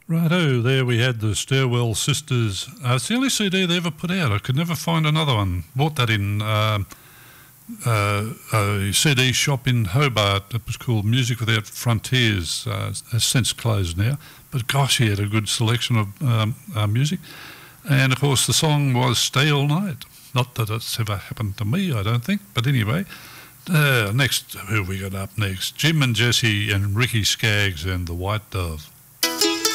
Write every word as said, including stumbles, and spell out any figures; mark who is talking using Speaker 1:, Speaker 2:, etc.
Speaker 1: Righto, there we had the Stairwell Sisters. Uh, it's the only C D they ever put out. I could never find another one. Bought that in uh, uh, a C D shop in Hobart. It was called Music Without Frontiers. Uh, it's since closed now. But gosh, he had a good selection of um, uh, music. And of course the song was Stay All Night. Not that it's ever happened to me, I don't think. But anyway, uh, next, who we got up next? Jim and Jesse and Ricky Skaggs and the White Dove.